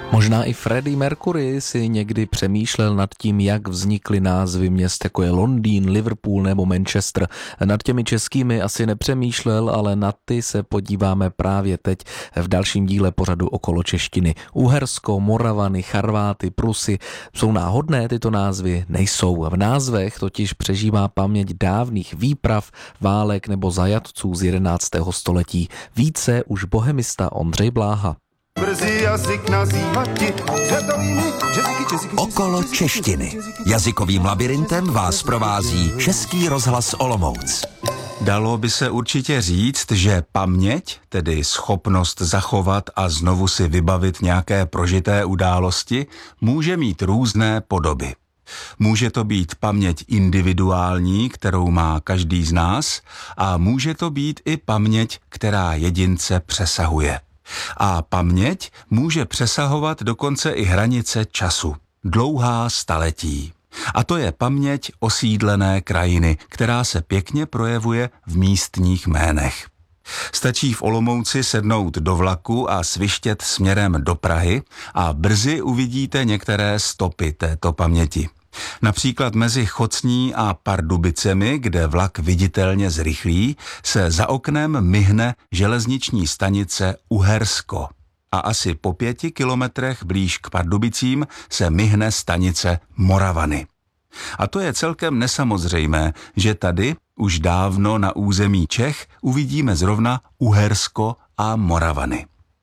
Možná i Freddie Mercury si někdy přemýšlel nad tím, jak vznikly názvy měst, jako je Londýn, Liverpool nebo Manchester. Nad těmi českými asi nepřemýšlel, ale na ty se podíváme právě teď v dalším díle pořadu Okolo češtiny. Uhersko, Moravany, Charváty, Prusy. Jsou náhodné tyto názvy? Nejsou. V názvech totiž přežívá paměť dávných výprav, válek nebo zajatců z 11. století. Více už bohemista Ondřej Bláha. Okolo češtiny. Jazykovým labirintem vás provází Český rozhlas Olomouc. Dalo by se určitě říct, že paměť, tedy schopnost zachovat a znovu si vybavit nějaké prožité události, může mít různé podoby. Může to být paměť individuální, kterou má každý z nás, a může to být i paměť, která jedince přesahuje. A paměť může přesahovat dokonce i hranice času, dlouhá staletí. A to je paměť osídlené krajiny, která se pěkně projevuje v místních jménech. Stačí v Olomouci sednout do vlaku a svištět směrem do Prahy a brzy uvidíte některé stopy této paměti. Například mezi Chocní a Pardubicemi, kde vlak viditelně zrychlí, se za oknem myhne železniční stanice Uhersko. A asi po 5 kilometrech blíž k Pardubicím se myhne stanice Moravany. A to je celkem nesamozřejmé, že tady už dávno na území Čech uvidíme zrovna Uhersko a Moravany.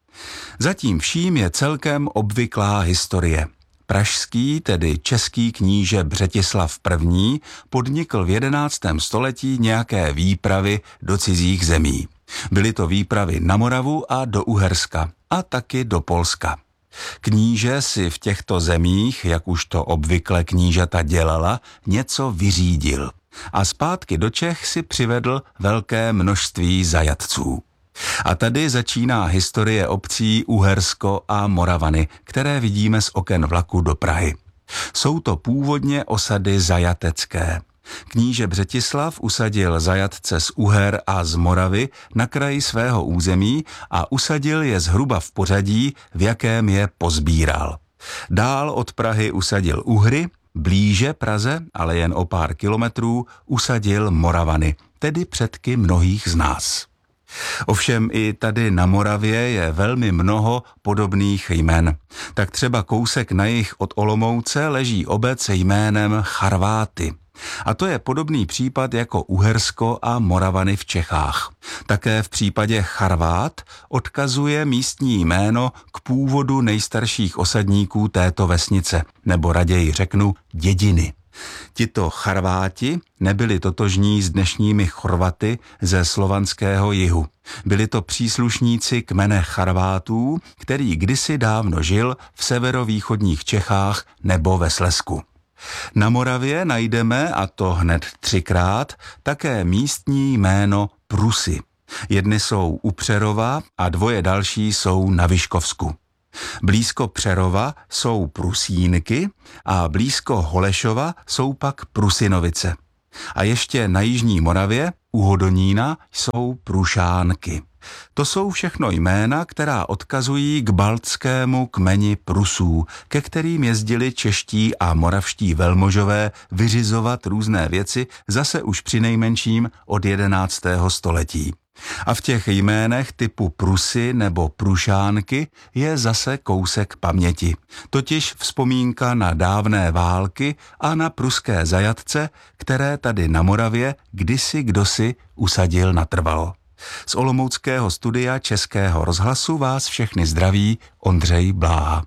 Zatím vším je celkem obvyklá historie. Pražský, tedy český kníže Břetislav I. podnikl v 11. století nějaké výpravy do cizích zemí. Byly to výpravy na Moravu a do Uherska a taky do Polska. Kníže si v těchto zemích, jak už to obvykle knížata dělala, něco vyřídil a zpátky do Čech si přivedl velké množství zajatců. A tady začíná historie obcí Uhersko a Moravany, které vidíme z oken vlaku do Prahy. Jsou to původně osady zajatecké. Kníže Břetislav usadil zajatce z Uher a z Moravy na kraji svého území a usadil je zhruba v pořadí, v jakém je pozbíral. Dál od Prahy usadil Uhry, blíže Praze, ale jen o pár kilometrů, usadil Moravany, tedy předky mnohých z nás. Ovšem i tady na Moravě je velmi mnoho podobných jmen. Tak třeba kousek na jih od Olomouce leží obec jménem Charváty. A to je podobný případ jako Uhersko a Moravany v Čechách. Také v případě Charvát odkazuje místní jméno k původu nejstarších osadníků této vesnice, nebo raději řeknu dědiny. Tito Charváti nebyli totožní s dnešními Chorvaty ze slovanského jihu. Byli to příslušníci kmene Charvátů, který kdysi dávno žil v severovýchodních Čechách nebo ve Slezsku. Na Moravě najdeme, a to hned 3krát, také místní jméno Prusy. Jedny jsou u Přerova a 2 další jsou na Vyškovsku. Blízko Přerova jsou Prusínky a blízko Holešova jsou pak Prusinovice. A ještě na jižní Moravě, u Hodonína, jsou Prušánky. To jsou všechno jména, která odkazují k baltskému kmeni Prusů, ke kterým jezdili čeští a moravští velmožové vyřizovat různé věci zase už přinejmenším od 11. století. A v těch jménech typu Prusy nebo Prušánky je zase kousek paměti, totiž vzpomínka na dávné války a na pruské zajatce, které tady na Moravě kdysi kdosi usadil natrvalo. Z olomouckého studia Českého rozhlasu vás všechny zdraví Ondřej Bláha.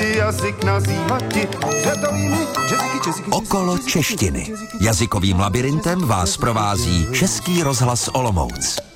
Okolo češtiny. Jazykovým labirintem vás provází Český rozhlas Olomouc.